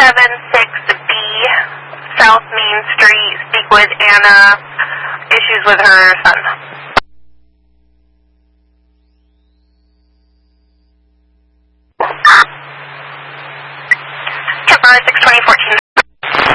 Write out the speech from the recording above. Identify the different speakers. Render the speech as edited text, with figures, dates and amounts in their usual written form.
Speaker 1: 76B, South Main Street. Speak with Anna. Issues with her son. Confirm 62014